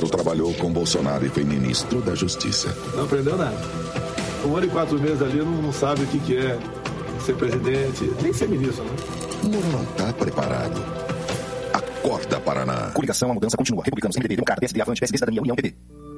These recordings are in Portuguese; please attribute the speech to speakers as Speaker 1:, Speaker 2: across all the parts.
Speaker 1: Moro trabalhou com Bolsonaro e foi ministro da Justiça.
Speaker 2: Não aprendeu nada. 1 ano e 4 meses ali não sabe o que é ser presidente, nem ser ministro, né?
Speaker 1: Moro não está preparado. Acorda, Paraná.
Speaker 3: Coligação, a mudança continua. Republicanos, MDB, Democrata, PSD, Avante, PSD, Cidadania, União, PT.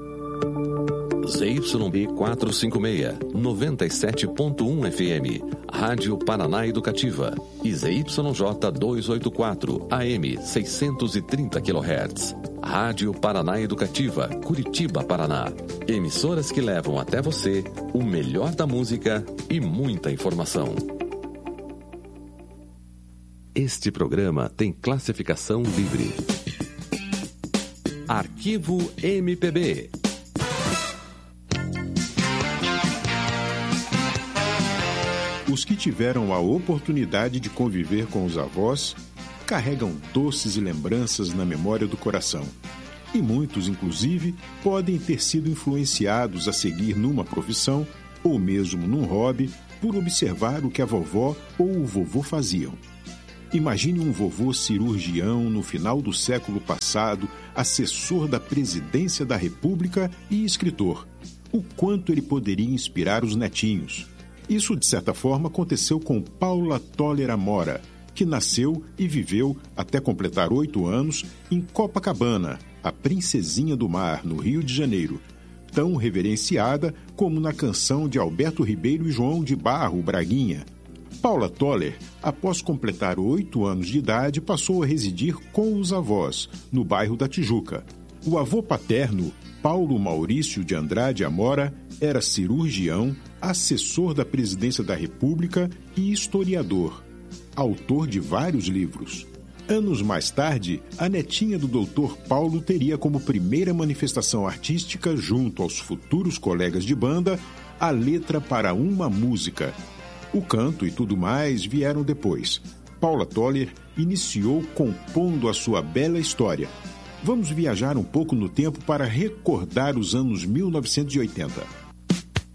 Speaker 4: ZYB 456, 97.1 FM, Rádio Paraná Educativa. E ZYJ 284, AM, 630 kHz. Rádio Paraná Educativa, Curitiba, Paraná. Emissoras que levam até você o melhor da música e muita informação. Este programa tem classificação livre. Arquivo MPB.
Speaker 5: Os que tiveram a oportunidade de conviver com os avós carregam doces e lembranças na memória do coração. E muitos, inclusive, podem ter sido influenciados a seguir numa profissão ou mesmo num hobby por observar o que a vovó ou o vovô faziam. Imagine um vovô cirurgião no final do século passado, assessor da presidência da República e escritor. O quanto ele poderia inspirar os netinhos. Isso, de certa forma, aconteceu com Paula Toller Amora, que nasceu e viveu, até completar 8 anos, em Copacabana, a princesinha do mar, no Rio de Janeiro, tão reverenciada como na canção de Alberto Ribeiro e João de Barro, Braguinha. Paula Toller, após completar 8 anos de idade, passou a residir com os avós, no bairro da Tijuca. O avô paterno, Paulo Maurício de Andrade Amora, era cirurgião, assessor da presidência da República e historiador, autor de vários livros. Anos mais tarde, a netinha do Dr. Paulo teria como primeira manifestação artística, junto aos futuros colegas de banda, a letra para uma música. O canto e tudo mais vieram depois. Paula Toller iniciou compondo a sua bela história. Vamos viajar um pouco no tempo para recordar os anos 1980.